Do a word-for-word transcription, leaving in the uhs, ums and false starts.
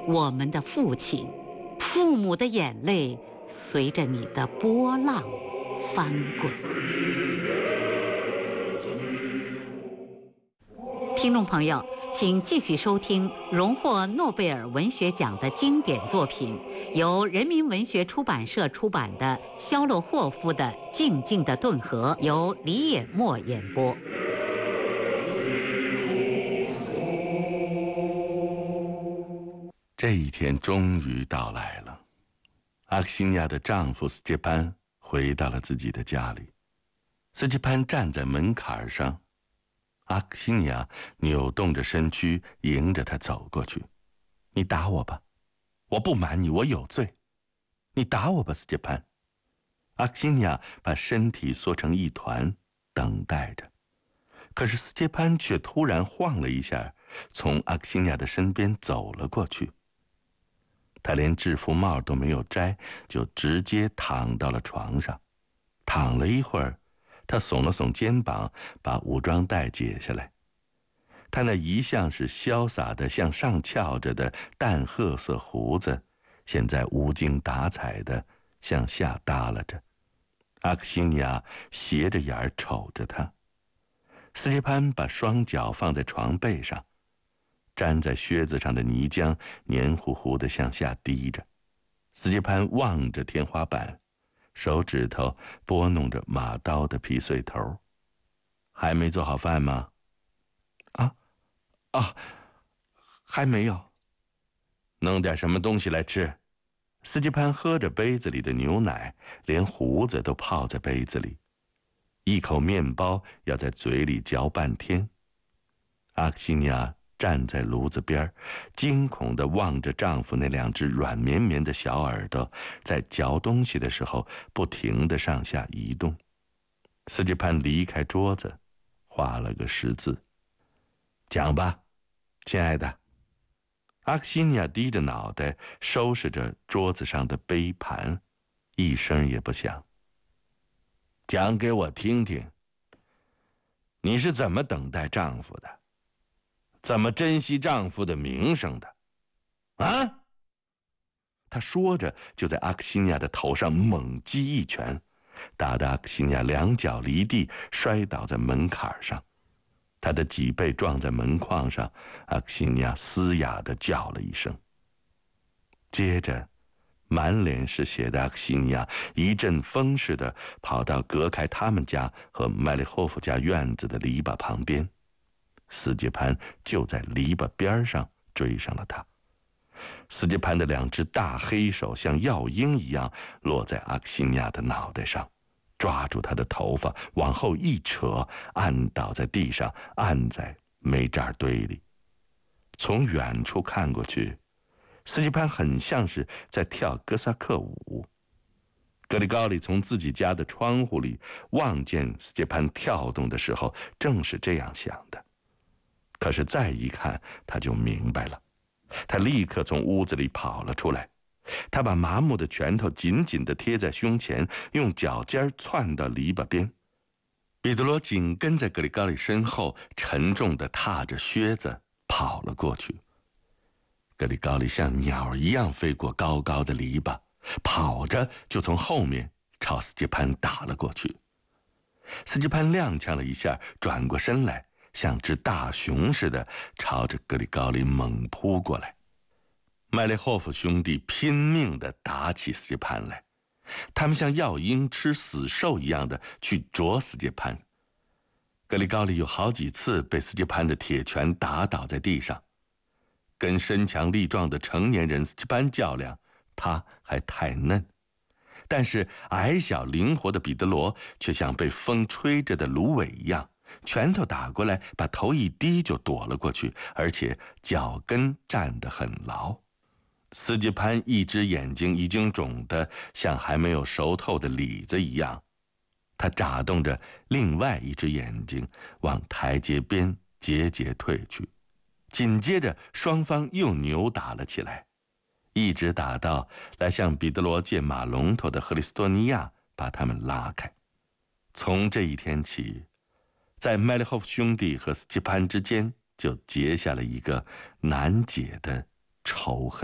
我们的父亲，父母的眼泪随着你的波浪翻滚。听众朋友，请继续收听荣获诺贝尔文学奖的经典作品，由人民文学出版社出版的肖洛霍夫的《静静的顿河》，由李野墨演播。 这一天终于到来了，阿克西尼亚的丈夫斯捷潘回到了自己的家里。斯捷潘站在门槛上，阿克西尼亚扭动着身躯迎着他走过去。你打我吧，我不瞒你，我有罪。你打我吧，斯捷潘。阿克西尼亚把身体缩成一团，等待着。可是斯捷潘却突然晃了一下，从阿克西尼亚的身边走了过去。他连制服帽都没有摘，就直接躺到了床上。躺了一会儿，他耸了耸肩膀，把武装带解下来。他那一向是潇洒的向上翘着的淡褐色胡子，现在无精打采的向下耷拉着。阿克西尼亚斜着眼瞅着他。斯捷潘把双脚放在床背上，粘在靴子上的泥浆黏糊糊地向下滴着。斯捷潘望着天花板，手指头拨弄着马刀的皮碎头。还没做好饭吗？啊啊，还没有。弄点什么东西来吃。斯捷潘喝着杯子里的牛奶，连胡子都泡在杯子里，一口面包要在嘴里嚼半天。阿克西尼亚站在炉子边，惊恐地望着丈夫那两只软绵绵的小耳朵，在嚼东西的时候不停地上下移动。斯捷潘离开桌子，画了个十字。讲吧，亲爱的。阿克西尼亚低着脑袋，收拾着桌子上的杯盘，一声也不响。讲给我听听，你是怎么等待丈夫的？怎么珍惜丈夫的名声的？啊！他说着，就在阿克西尼亚的头上猛击一拳，打得阿克西尼亚两脚离地，摔倒在门槛上。他的脊背撞在门框上，阿克西尼亚嘶哑地叫了一声。接着，满脸是血的阿克西尼亚一阵风似的跑到隔开他们家和麦利霍夫家院子的篱笆旁边。斯捷潘就在篱笆边上追上了他。斯捷潘的两只大黑手像药鹰一样落在阿克西尼亚的脑袋上，抓住他的头发往后一扯，按倒在地上，按在煤渣堆里。从远处看过去，斯捷潘很像是在跳哥萨克舞。格里高利从自己家的窗户里望见斯捷潘跳动的时候，正是这样想的。可是再一看，他就明白了。他立刻从屋子里跑了出来，他把麻木的拳头紧紧地贴在胸前，用脚尖窜到篱笆边。彼得罗紧跟在格里高利身后，沉重地踏着靴子跑了过去。格里高利像鸟一样飞过高高的篱笆，跑着就从后面朝斯捷潘打了过去。斯捷潘踉跄了一下，转过身来，像只大熊似的朝着格里高利猛扑过来。麦列霍夫兄弟拼命地打起斯捷潘来，他们像药鹰吃死兽一样的去啄斯捷潘。格里高利有好几次被斯捷潘的铁拳打倒在地上。跟身强力壮的成年人斯捷潘较量，他还太嫩，但是矮小灵活的彼得罗却像被风吹着的芦苇一样，拳头打过来，把头一低就躲了过去，而且脚跟站得很牢。斯捷潘一只眼睛已经肿得像还没有熟透的李子一样，他眨动着另外一只眼睛往台阶边节节退去。紧接着双方又扭打了起来，一直打到来向彼得罗借马龙头的赫里斯多尼亚把他们拉开。从这一天起，在麦列霍夫兄弟和斯捷潘之间就结下了一个难解的仇恨。